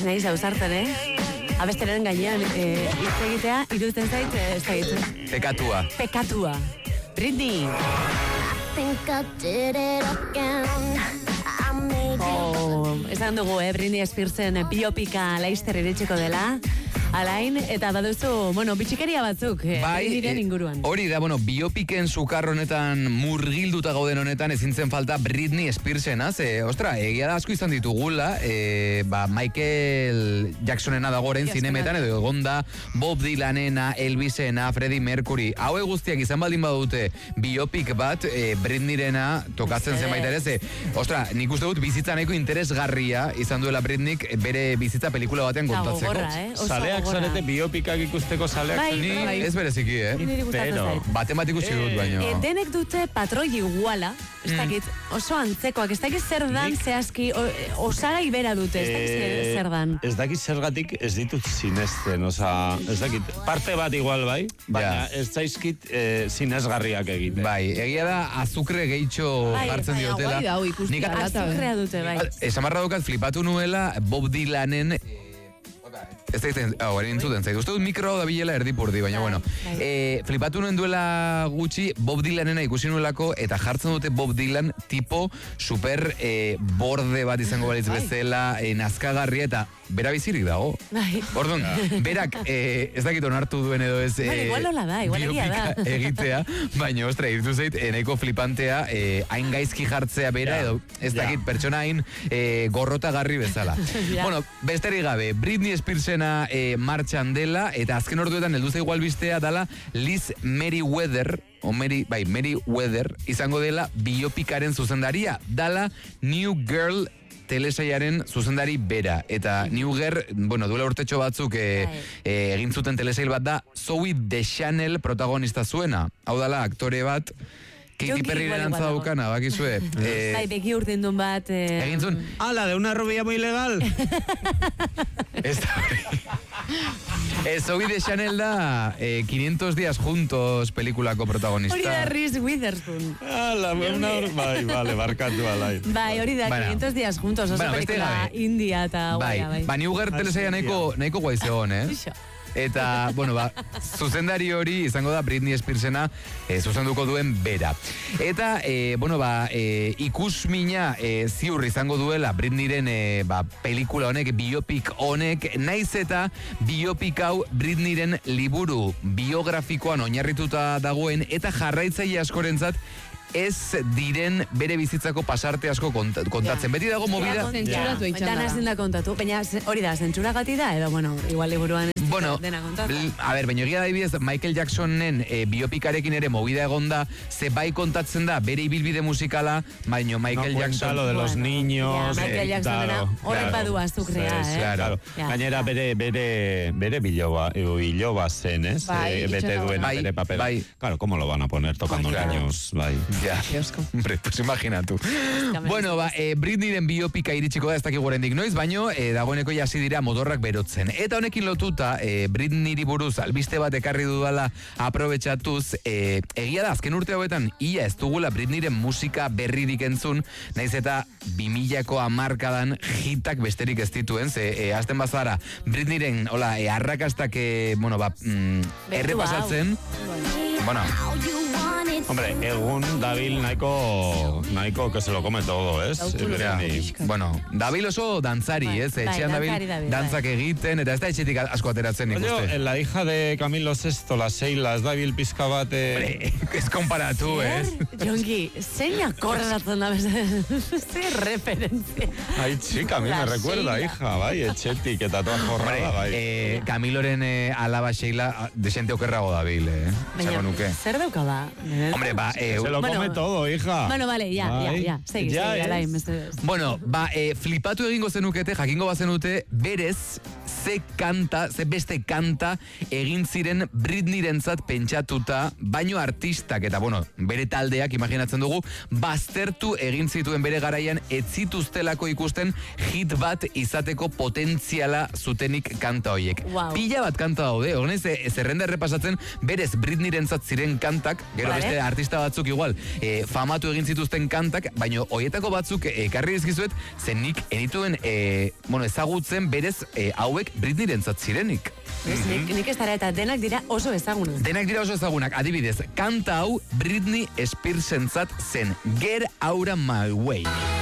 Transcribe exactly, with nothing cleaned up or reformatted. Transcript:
nahi zauzartzen, eh? Abesteren gainean hitz egitea, iruditzen zait, ez da gitu. Pekatua. Pekatua. Britney. Oh, esan dugu, eh, Britney Spearsen biopika Laster iritsiko dela. Alain, eta baduzu, bueno, bitxikeria batzuk, eh, bai, diren inguruan. Hori da, bueno, biopiken sukar honetan murgilduta gauden honetan ezin zen falta Britney Spearsena, ze, ostra, egia da asko izan ditugula, e, ba, Michael Jacksonena dagoren zinemetan, edo egonda Bob Dylanena, Elvisena, Freddie Mercury, haue guztiak izan baldin badute biopik bat, e, Britneyrena tokatzen zen baita ere, ze, ostra, nik uste dut bizitza nahiko interesgarria izan duela Britneyk bere bizitza pelikula batean kontatzeko. Gogorra, eh? Saleak zarete biopikak ikusteko saleak. Bai, Ni bai. ez bereziki, eh? Niri gustatzen Pero, zait. Baten bat ikusi dut, baino. E, denek dute patroi iguala, ez dakit, oso antzekoak, ez dakit zer dan Nik- zehazki, o, osagai bera dute, ez dakit zer- zer dan. Ez dakit zergatik ez ditut sinesten, oza, ez dakit, parte bat igual bai, baina Ja. ez zaizkit eh, sinesgarriak egiten. Bai, egia da azukre gehitxo Bai, jartzen bai, diotela. guai da, hau ikustea Nik da. Azukrea dute, bai. esamarra daukat flipatu nuela Bob Dylanen ez da izan, hau, ere entzuten zait. Uste dut mikro da bilela erdipurdi, baina bueno. bai. E, flipatu nuen duela gutxi Bob Dylanena ikusi nuelako eta jartzen dute Bob Dylan tipo super e, borde bat izango balitz bezala, e, nazkagarria eta bera bizirik dago. Bai. Orduan, berak e, ez dakit onartu duen edo ez Bueno, igual hola da, igual egia da. biopika egitea, baina ostra, iritu zait, e, nahiko flipantea, e, hain gaizki jartzea bera, Ja. edo ez Ja. dakit pertsona hain e, gorrotagarri bezala. Ja. Bueno, besterik gabe, Britney Spearsena e, martxan dela, eta azken orduetan heldu zaigu albistea dala Liz Meriwether, o Mary, bai, Meriwether, izango dela biopikaren zuzendaria, dala New Girl telesaiaren zuzendari bera. Eta New Girl, bueno, duela urtetxo batzuk e, Bai. e, egin zuten telesail bat da Zoe Deschanel protagonista zuena. Hau dala, aktore bat, Katy Jonki Perry igual erantza igual daukana, bakizue. Eh, Bai, beki urdindun bat. Eh, egin zuen, Ala, de una rubia muy legal. ez da Eh, Zoe Deschanel da eh, quinientos días juntos pelikulako protagonista. Hori da Reese Witherspoon. Ala, una bai, vale, barkatu alai. Bai, hori da, Bueno. quinientos días juntos, oso Bueno, beste pelikula gabe. India eta Bai, guaia, bai. ba, New Girl telesaia nahiko, nahiko guai zegoen, eh? Ixo. Eta, bueno, ba, zuzendari hori izango da Britney Spearsena e, zuzenduko duen bera. Eta, e, bueno, ba, e, ikusmina e, ziur izango duela Britneyren e, ba, pelikula honek, biopik honek, naiz eta biopik hau Britneyren liburu biografikoan oinarrituta dagoen, eta jarraitzaile askorentzat ez diren bere bizitzako pasarte asko kont- kontatzen. Beti dago movida... Zentsuratu Ja. itxan Dana ezin da kontatu, baina ze- hori da, zentsura gati da, edo, bueno, igual liburuan ez Bueno, dena kontatu. l- a ver, baina egia da adibidez, Michael Jacksonen e, biopikarekin ere movida egonda, ze bai kontatzen da bere ibilbide musikala, baino Michael no Jackson... lo de los Bueno, niños. ja, Michael eh, Jackson dena claro, horren claro. badu azukrea, Sí, eh? Claro. Ja. Gainera bere, bere, bere biloba, eh, biloba zen, ez? Bai, Eh, bete itxaron. duen Bai, bere papera. bai. Claro, ¿cómo lo van a poner tocando Claro. niños? Bai. Ja, hombre, pues imaginatu. Bueno, ba, e, Britneyren biopika iritsiko da, ez dakik oraindik noiz, baino e, dagoeneko jasi dira motorrak berotzen. Eta honekin lotuta, e, Britneyri buruz albiste bat ekarri dudala aprobetxatuz, e, egia da, azken urte hauetan, ia ez dugula Britneyren musika berririk entzun, naiz eta bimilako hamarkadan hitak besterik ez dituen, ze e, azten bazara, Britneyren, hola, e, arrakastak, e, bueno, ba, mm, errepasatzen, bueno, Hombre, egun dabil nahiko, nahiko que se lo come todo, ¿es? Dautulo Ja, Britney. bueno, dabil oso dantzari, Bai, ez? bai, Etxean dabil, dantzari dabil, dantzak egiten, eta ez da etxetik asko ateratzen nik Oye, uste. la hija de Camilo Sesto, la Seila, ez dabil pizka bat... eh, Ez konparatu, ez? Jonki, zein akordatzen da bezala? Ze referentzia. Ay, chica, a mí La me recuerda, Sheila. hija, bai, etxetik eta toa jorrada, bai. Eh, Camiloren eh, alaba Sheila desente okerrago dabil, eh? Esango nuke. zer dauka ba? Hombre, ba, eh, Se lo Bueno, come todo, hija. Bueno, vale, ya, ya, Bai. ya. Segi, Ja, segi, ez? alain, mesedez. bueno, ba, eh, flipatu egingo zenukete, jakingo bazenute, berez, ze kanta, ze beste kanta egin ziren Britneyrentzat pentsatuta, baino artistak eta, bueno, bere taldeak, imaginatzen dugu, baztertu egin zituen bere garaian ez zituztelako ikusten hit bat izateko potentziala zutenik kanta hoiek. Wow. Pila bat kanta daude, hornez, zerrenda errepasatzen, berez Britneyrentzat ziren kantak, gero Vale. beste artista batzuk igual, e, famatu egin zituzten kantak, baino hoietako batzuk ekarri dizkizuet, zen nik enituen e, bueno, ezagutzen berez e, hauek Britneyrentzat zirenik. Ez, nik, nik ez dara eta denak dira oso ezagunak. Denak dira oso ezagunak, adibidez, kanta hau Britney Spearsentzat zen, Get Out of My Way.